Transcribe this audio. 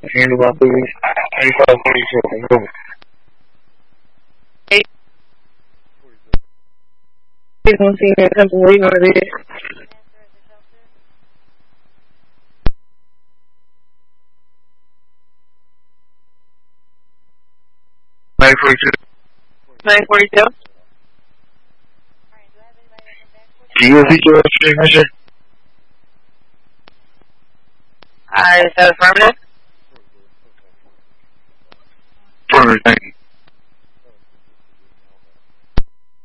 Handle my business. 2547. Please don't see that Temple. Where you going to be? 942. 942. Do you see your signature? Is that affirmative? Affirmative.